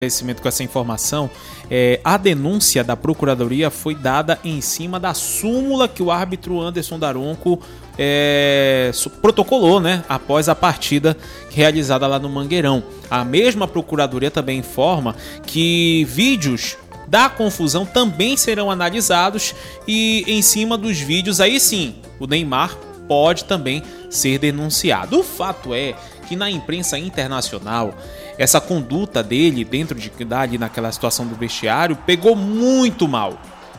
Com essa informação, a denúncia da Procuradoria foi dada em cima da súmula que o árbitro Anderson Daronco protocolou, né, após a partida realizada lá no Mangueirão. A mesma Procuradoria também informa que vídeos da confusão também serão analisados e em cima dos vídeos, aí sim, o Neymar pode também ser denunciado. O fato é que na imprensa internacional, essa conduta dele dentro ali naquela situação do vestiário pegou muito mal,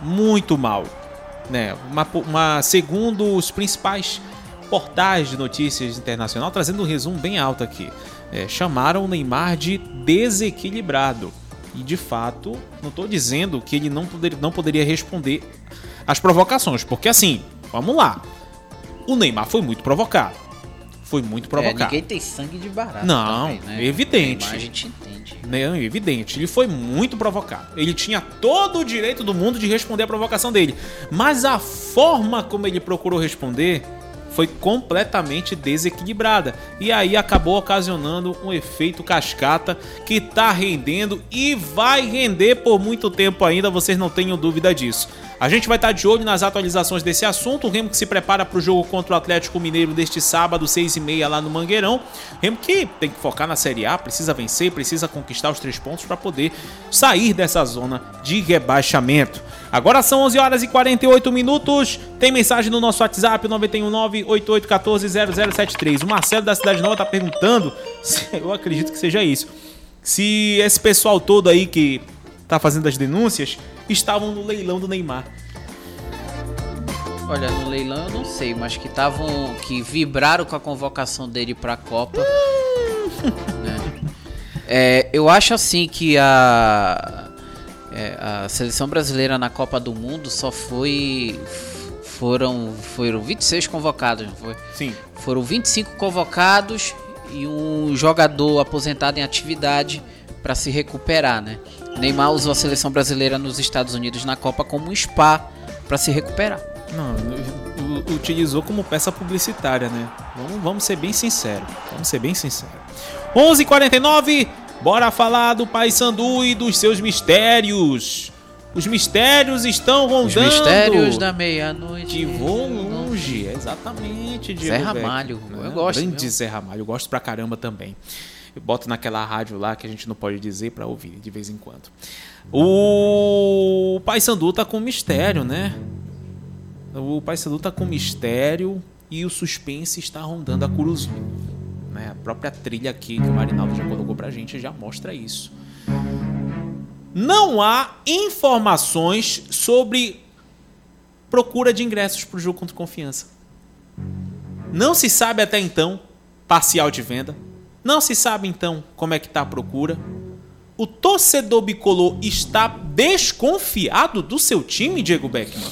né? Segundo os principais portais de notícias internacional, trazendo um resumo bem alto aqui, chamaram o Neymar de desequilibrado. E de fato, não estou dizendo que ele não poderia responder às provocações, porque vamos lá, o Neymar foi muito provocado. Ninguém tem sangue de barata. Não, também, né? evidente. A gente entende. Não, evidente. Ele foi muito provocado. Ele tinha todo o direito do mundo de responder a provocação dele. Mas a forma como ele procurou responder foi completamente desequilibrada. E aí acabou ocasionando um efeito cascata que tá rendendo e vai render por muito tempo ainda, vocês não tenham dúvida disso. A gente vai estar de olho nas atualizações desse assunto. O Remo que se prepara para o jogo contra o Atlético Mineiro deste sábado, 6h30 lá no Mangueirão. Remo que tem que focar na Série A, precisa vencer, precisa conquistar os 3 pontos para poder sair dessa zona de rebaixamento. Agora são 11h48. Tem mensagem no nosso WhatsApp, 919-8814-0073. O Marcelo da Cidade Nova está perguntando, eu acredito que seja isso, se esse pessoal todo aí que tá fazendo as denúncias estavam no leilão do Neymar. Olha, no leilão eu não sei, mas que vibraram com a convocação dele pra Copa. Né? Eu acho assim que a seleção brasileira na Copa do Mundo só foram 26 convocados, não foi? Sim. Foram 25 convocados e um jogador aposentado em atividade para se recuperar, né? Neymar usou a seleção brasileira nos Estados Unidos na Copa como um spa para se recuperar. Não, utilizou como peça publicitária, né? Vamos ser bem sinceros. 11h49, bora falar do Paysandu e dos seus mistérios. Os mistérios estão rondando. Os mistérios da meia-noite. Que vão longe, exatamente. Zé Ramalho, eu gosto. Grande Zé Ramalho, eu gosto pra caramba também. Eu boto naquela rádio lá que a gente não pode dizer pra ouvir de vez em quando. O Paysandu tá com mistério, né? O Paysandu tá com mistério e o suspense está rondando a Curuzu. Né? A própria trilha aqui que o Marinaldo já colocou pra gente já mostra isso. Não há informações sobre procura de ingressos pro jogo contra o Confiança. Não se sabe até então parcial de venda. Não se sabe, então, como é que está a procura. O torcedor bicolor está desconfiado do seu time, Diego Beckman?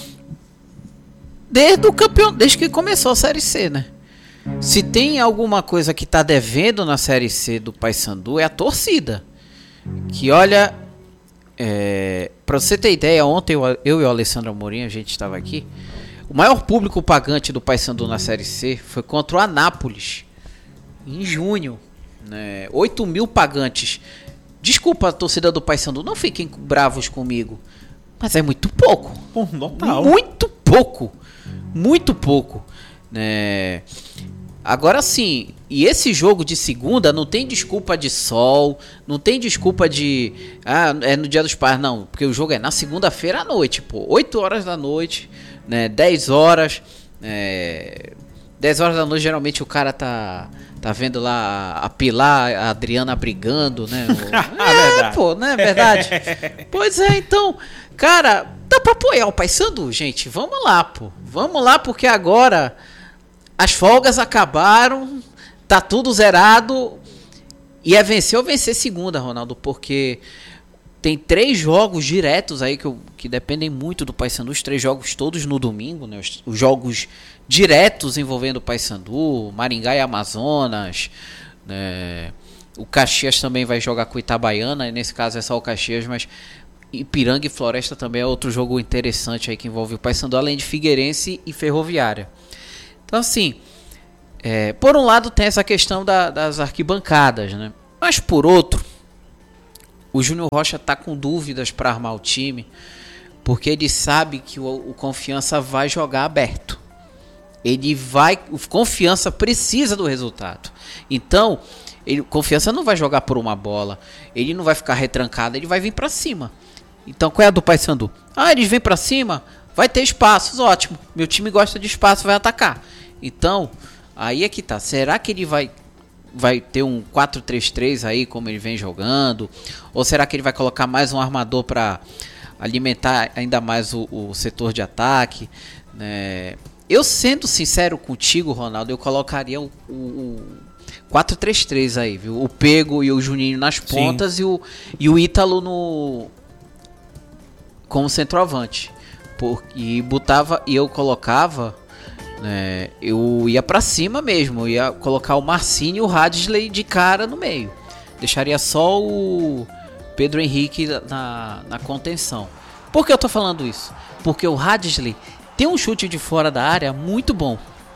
Desde que começou a Série C, né? Se tem alguma coisa que está devendo na Série C do Paysandu é a torcida. Que olha, para você ter ideia, ontem eu e o Alessandro Amorim, a gente estava aqui. O maior público pagante do Paysandu na Série C foi contra o Anápolis, em junho. 8 mil pagantes. Desculpa a torcida do Paysandu, não fiquem bravos comigo, mas é muito pouco. Muito pouco. Agora sim, e esse jogo de segunda não tem desculpa de sol, não tem desculpa de é no Dia dos Pais, não, porque o jogo é na segunda-feira à noite, 8 horas da noite, né, 10 horas 10 horas da noite geralmente o cara tá vendo lá a Pilar, a Adriana brigando, né? Não é verdade? Pois é, então, cara, dá pra apoiar o Paysandu, gente. Vamos lá, Vamos lá, porque agora as folgas acabaram, tá tudo zerado. E é vencer ou vencer segunda, Ronaldo, porque tem 3 jogos diretos aí que dependem muito do Paysandu. Os 3 jogos todos no domingo, né? Os jogos diretos envolvendo o Paysandu, Maringá e Amazonas, né? O Caxias também vai jogar com o Itabaiana, e nesse caso é só o Caxias, mas Ipiranga e Floresta também é outro jogo interessante aí que envolve o Paysandu, além de Figueirense e Ferroviária. Então assim, por um lado tem essa questão das arquibancadas, né? Mas por outro, o Júnior Rocha tá com dúvidas para armar o time, porque ele sabe que o Confiança vai jogar aberto. O Confiança precisa do resultado. Então, Confiança não vai jogar por uma bola, ele não vai ficar retrancado, ele vai vir para cima. Então, qual é a do Paysandu? Eles vêm para cima, vai ter espaços, ótimo. Meu time gosta de espaço, vai atacar. Então, aí é que tá. Será que ele vai ter um 4-3-3 aí, como ele vem jogando? Ou será que ele vai colocar mais um armador para alimentar ainda mais o setor de ataque? Eu, sendo sincero contigo, Ronaldo, eu colocaria o 4-3-3 aí, viu? O Pego e o Juninho nas pontas e o Ítalo como centroavante. E eu colocava, eu ia pra cima mesmo, eu ia colocar o Marcinho e o Hadley de cara no meio. Deixaria só o Pedro Henrique na contenção. Por que eu tô falando isso? Porque o Hadley tem um chute de fora da área muito bom.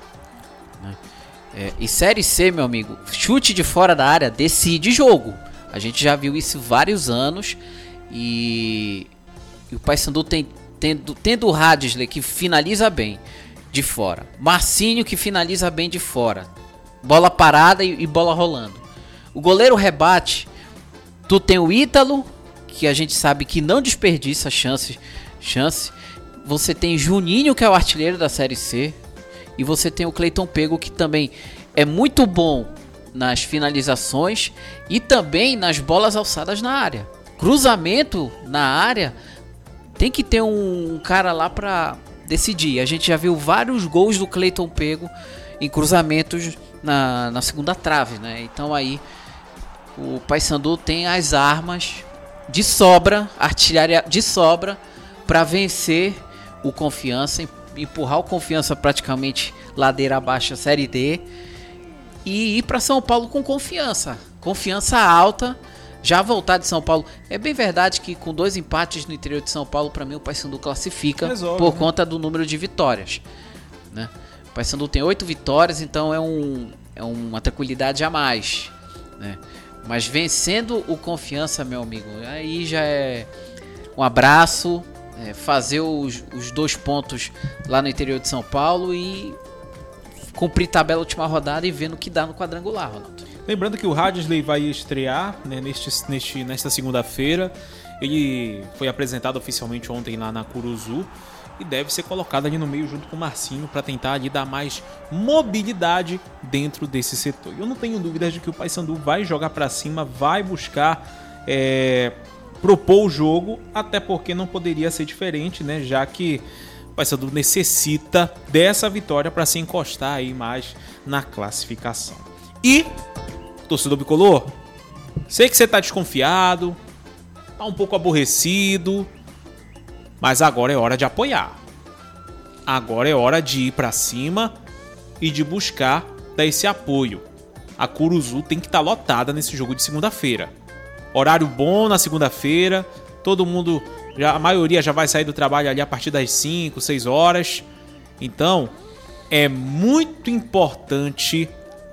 E Série C, meu amigo, chute de fora da área decide jogo. A gente já viu isso vários anos. E o Paysandu tendo o Hadley, que finaliza bem de fora, Marcinho, que finaliza bem de fora, bola parada e bola rolando. O goleiro rebate. Tu tem o Ítalo, que a gente sabe que não desperdiça chance. Você tem Juninho, que é o artilheiro da Série C. E você tem o Cleiton Pego, que também é muito bom nas finalizações e também nas bolas alçadas na área. Cruzamento na área, tem que ter um cara lá para decidir. A gente já viu vários gols do Cleiton Pego em cruzamentos na segunda trave, né? Então aí o Paysandu tem as armas de sobra, artilharia de sobra, para vencer o Confiança, empurrar o Confiança praticamente ladeira abaixo a Série D e ir para São Paulo com confiança alta, já voltar de São Paulo. É bem verdade que com 2 empates no interior de São Paulo, para mim o Paysandu classifica por conta do número de vitórias, né? O Paysandu tem 8 vitórias, então é uma tranquilidade a mais, né? Mas vencendo o Confiança, meu amigo, aí já é um abraço, fazer os 2 pontos lá no interior de São Paulo e cumprir tabela última rodada e ver no que dá no quadrangular, Ronaldo. Lembrando que o Hadley vai estrear, né, nesta segunda-feira. Ele foi apresentado oficialmente ontem lá na Curuzu e deve ser colocado ali no meio junto com o Marcinho para tentar ali dar mais mobilidade dentro desse setor. Eu não tenho dúvidas de que o Paysandu vai jogar para cima, vai buscar propor o jogo, até porque não poderia ser diferente, né, já que o Paysandu necessita dessa vitória para se encostar aí mais na classificação. E, torcedor bicolor, sei que você tá desconfiado, tá um pouco aborrecido, mas agora é hora de apoiar. Agora é hora de ir para cima e de buscar dar esse apoio. A Curuzu tem que estar lotada nesse jogo de segunda-feira. Horário bom na segunda-feira, todo mundo, a maioria já vai sair do trabalho ali a partir das 5, 6 horas. Então, é muito importante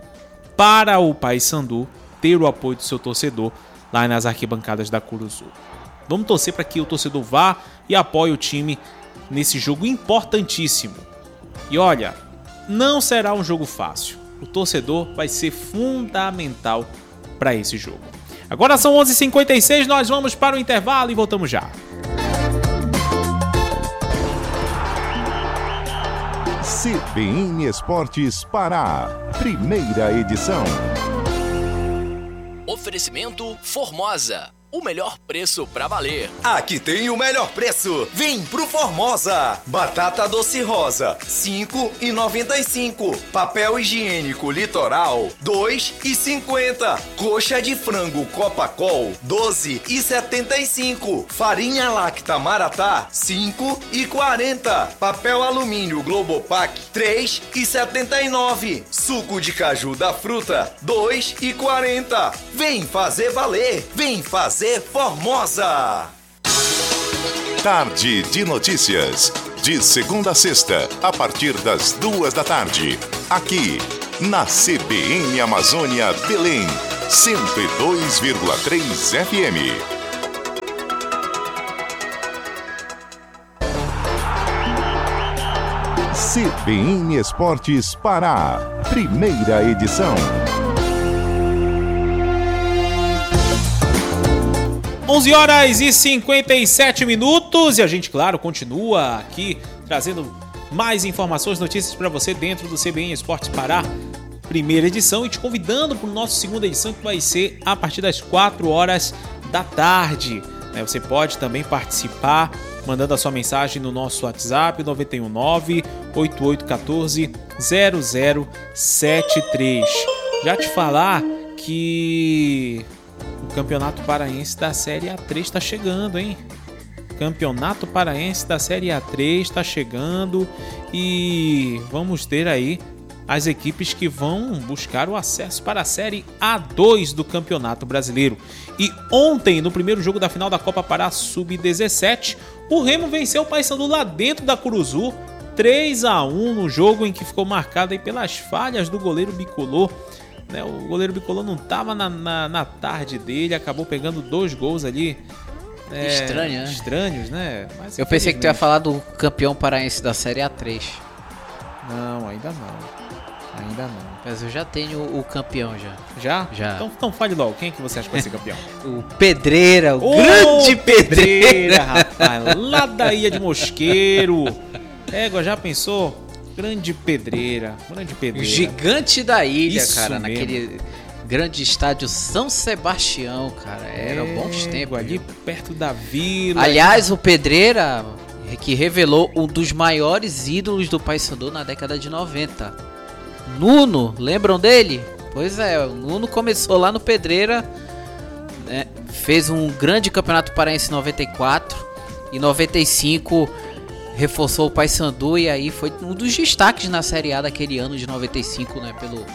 para o Paysandu ter o apoio do seu torcedor lá nas arquibancadas da Curuzu. Vamos torcer para que o torcedor vá e apoie o time nesse jogo importantíssimo. E olha, não será um jogo fácil. O torcedor vai ser fundamental para esse jogo. Agora são 11h56, nós vamos para o intervalo e voltamos já. CBN Esportes Pará, primeira edição. Oferecimento Formosa, o melhor preço pra valer. Aqui tem o melhor preço. Vem pro Formosa. Batata doce rosa, R$ 5,95. Papel higiênico Litoral, R$ 2,50. Coxa de frango Copacol, R$ 12,75. Farinha Lacta Maratá, R$ 5,40. Papel alumínio Globopac, R$ 3,79. Suco de caju da fruta, R$ 2,40. Vem fazer valer. Vem fazer Formosa. Tarde de notícias. De segunda a sexta, a partir das 2 da tarde. Aqui, na CBN Amazônia Belém, 102,3 FM. CBN Esportes Pará, primeira edição. 11h57 e a gente, claro, continua aqui trazendo mais informações, notícias para você dentro do CBN Esportes Pará, primeira edição, e te convidando para o nosso segunda edição, que vai ser a partir das 4h da tarde. Você pode também participar mandando a sua mensagem no nosso WhatsApp 919-8814-0073. Já te falar que o Campeonato Paraense da Série A3 está chegando, hein? Campeonato Paraense da Série A3 está chegando e vamos ter aí as equipes que vão buscar o acesso para a Série A2 do Campeonato Brasileiro. E ontem, no primeiro jogo da final da Copa Pará Sub-17, o Remo venceu o Paysandu lá dentro da Curuzu, 3-1 no jogo em que ficou marcado aí pelas falhas do goleiro Bicolor. O goleiro Bicolor não estava na tarde dele, acabou pegando 2 gols ali. Estranho, né? Estranhos, né? Mas, eu pensei que tu ia falar do campeão paraense da Série A3. Não, ainda não. Mas eu já tenho o campeão já. Já? Já. Então fale logo, quem é que você acha que vai ser campeão? O Pedreira, grande Pedreira, rapaz, lá da Ilha de Mosqueiro. Já pensou? Grande Pedreira. O gigante da ilha, Isso cara, mesmo. naquele grande estádio São Sebastião, cara. Era bons tempos. Ali perto da vila. Aliás, o Pedreira, que revelou um dos maiores ídolos do Paysandu na década de 90. Nuno, lembram dele? Pois é, o Nuno começou lá no Pedreira, né? Fez um grande campeonato paraense em 94 e 95 reforçou o Paysandu e aí foi um dos destaques na Série A daquele ano de 95, né?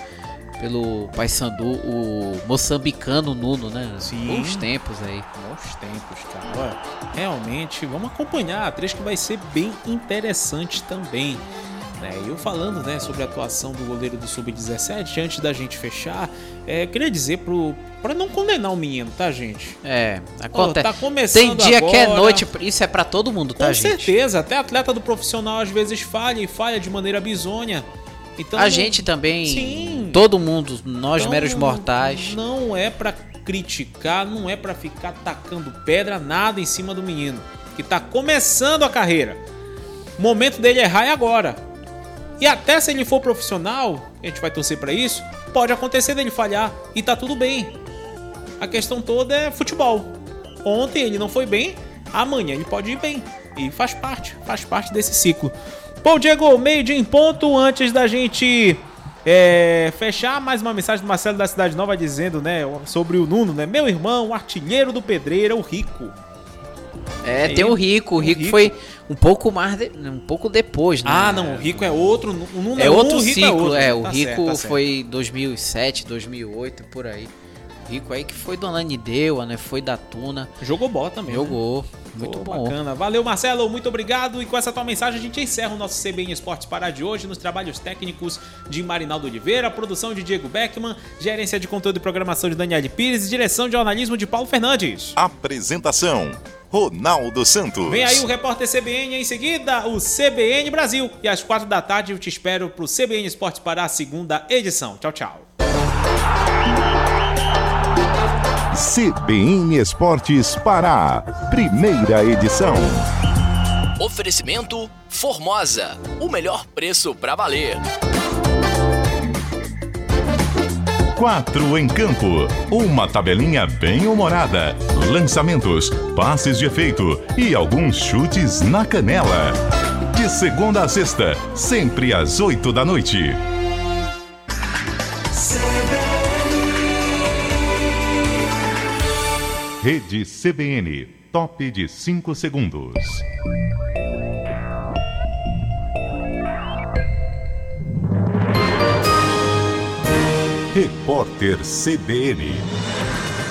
Pelo Paysandu, o moçambicano Nuno, né? Sim. Bons tempos aí. Bons tempos, cara. Olha, realmente, vamos acompanhar a 3 que vai ser bem interessante também. Eu falando, sobre a atuação do goleiro do Sub-17, antes da gente fechar, queria dizer pra não condenar o menino, tá, gente? Acontece. Tá começando. Tem dia agora, que é noite, isso é pra todo mundo, tá, gente? Com certeza, até atleta do profissional às vezes falha de maneira bizonha. Então, a gente também, sim. Todo mundo, nós Então, meros mortais. Não é pra criticar, não é pra ficar tacando pedra, nada em cima do menino, que tá começando a carreira. O momento dele errar é agora. E até se ele for profissional, a gente vai torcer pra isso, pode acontecer dele falhar e tá tudo bem. A questão toda é futebol. Ontem ele não foi bem, amanhã ele pode ir bem. E faz parte desse ciclo. Bom, Diego, meio-dia em ponto, antes da gente fechar, mais uma mensagem do Marcelo da Cidade Nova dizendo, sobre o Nuno, meu irmão, artilheiro do Pedreira, o Rico. Tem o Rico. O Rico foi um pouco depois, né? Não, o Rico é outro. O Nuno é outro o Rico ciclo. É outro. O Tá Rico certo. foi 2007, 2008, por aí. O Rico aí que foi do Ananindeua, né? Foi da Tuna. Jogou bola também. Jogou. Muito bom. Bacana. Valeu, Marcelo. Muito obrigado. E com essa tua mensagem a gente encerra o nosso CBN Esportes Pará de hoje, nos trabalhos técnicos de Marinaldo Oliveira, produção de Diego Beckman, gerência de conteúdo e programação de Daniele Pires e direção de jornalismo de Paulo Fernandes. Apresentação: Ronaldo Santos. Vem aí o repórter CBN, em seguida o CBN Brasil. E às 4 da tarde eu te espero pro CBN Esportes Pará, segunda edição. Tchau, tchau. CBN Esportes Pará, primeira edição. Oferecimento Formosa, o melhor preço pra valer. 4 em campo, uma tabelinha bem humorada, lançamentos, passes de efeito e alguns chutes na canela. De segunda a sexta, sempre às 8 da noite. Rede CBN, top de 5 segundos. Repórter CBN.